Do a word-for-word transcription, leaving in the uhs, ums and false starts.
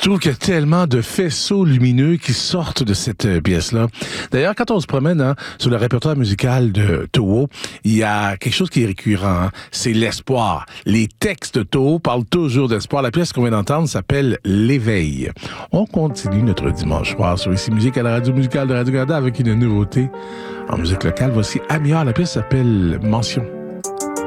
trouve qu'il y a tellement de faisceaux lumineux qui sortent de cette euh, pièce-là. D'ailleurs, quand on se promène hein, sur le répertoire musical de Toho, il y a quelque chose qui est récurrent, hein, c'est l'espoir. Les textes de Toho parlent toujours d'espoir. La pièce qu'on vient d'entendre s'appelle « L'éveil ». On continue notre dimanche soir sur Ici Musique à la radio musicale de Radio-Canada avec une nouveauté en musique locale. Voici Amiard, la pièce s'appelle « Mention ».